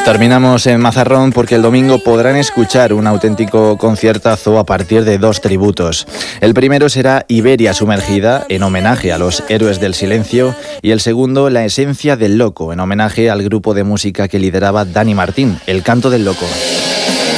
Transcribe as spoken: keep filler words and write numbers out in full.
Terminamos en Mazarrón porque el domingo podrán escuchar un auténtico conciertazo a partir de dos tributos. El primero será Iberia sumergida, en homenaje a los héroes del silencio, y el segundo, La esencia del loco, en homenaje al grupo de música que lideraba Dani Martín, El canto del loco.